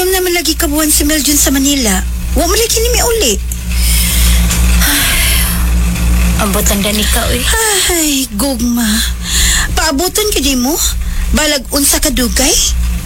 Hulong naman lagi kabuhan si Meljun sa Manila. Wa mo lagi ni mi uli. Ambutan da ni ka, uy. Ay, gugma. Paabutan ka di mo? Balag unsa ka dugay?